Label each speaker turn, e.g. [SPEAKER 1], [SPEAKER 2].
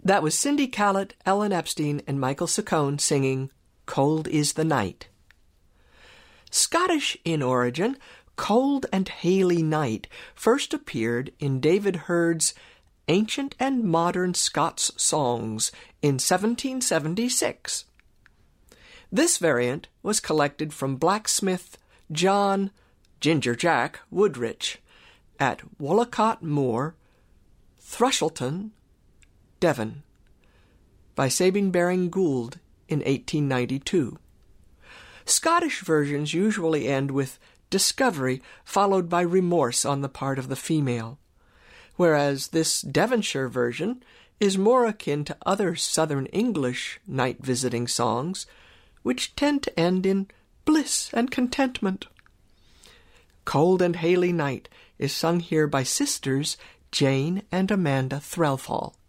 [SPEAKER 1] That was Cindy Callett, Ellen Epstein, and Michael Saccone singing Cold is the Night. Scottish in origin, Cold and Haily Night first appeared in David Hurd's Ancient and Modern Scots Songs in 1776. This variant was collected from blacksmith John Ginger Jack Woodrich at Wollacott Moor, Thrushleton, Devon, by Sabine Baring Gould in 1892. Scottish versions usually end with discovery followed by remorse on the part of the female, whereas this Devonshire version is more akin to other Southern English night-visiting songs, which tend to end in bliss and contentment. Cold and Haily Night is sung here by sisters Jane and Amanda Threlfall.